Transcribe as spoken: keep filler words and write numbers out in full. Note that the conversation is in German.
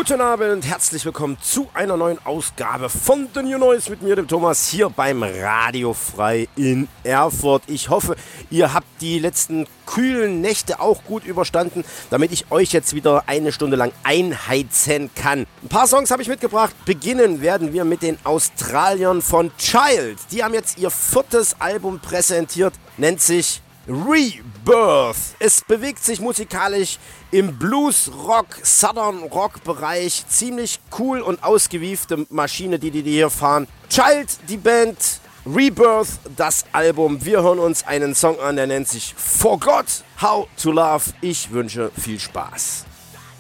Guten Abend, herzlich willkommen zu einer neuen Ausgabe von The New Noise mit mir, dem Thomas, hier beim Radio Frei in Erfurt. Ich hoffe, ihr habt die letzten kühlen Nächte auch gut überstanden, damit ich euch jetzt wieder eine Stunde lang einheizen kann. Ein paar Songs habe ich mitgebracht. Beginnen werden wir mit den Australiern von Child. Die haben jetzt ihr viertes Album präsentiert, nennt sich Rebirth. Es bewegt sich musikalisch im Blues, Rock, Southern Rock Bereich. Ziemlich cool und ausgewiefte Maschine, die die hier fahren. Child, die Band, Rebirth, das Album. Wir hören uns einen Song an, der nennt sich Forgot How to Love. Ich wünsche viel Spaß.